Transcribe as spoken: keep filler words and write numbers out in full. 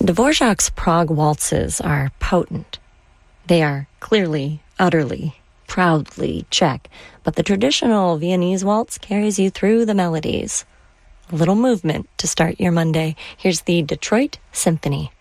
Dvorak's Prague waltzes are potent. They are clearly, utterly, proudly Czech, but the traditional Viennese waltz carries you through the melodies. A little movement to start your Monday. Here's the Detroit Symphony.